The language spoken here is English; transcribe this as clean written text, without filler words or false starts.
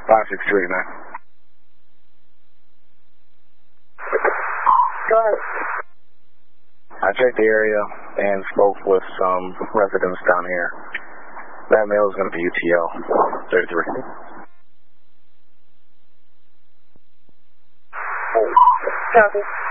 563, man. Go ahead. I checked the area and spoke with some residents down here. That male is going to be UTL 33. Copy.